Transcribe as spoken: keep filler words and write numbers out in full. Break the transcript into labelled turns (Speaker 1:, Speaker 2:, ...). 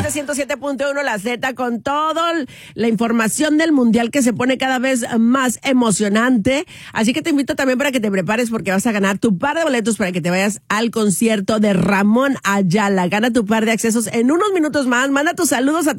Speaker 1: S ciento siete punto uno, la Z, con toda la información del mundial que se pone cada vez más emocionante. Así que te invito también para que te prepares porque vas a ganar tu par de boletos para que te vayas al concierto de Ramón Ayala. Gana tu par de accesos en unos minutos más. Manda tus saludos a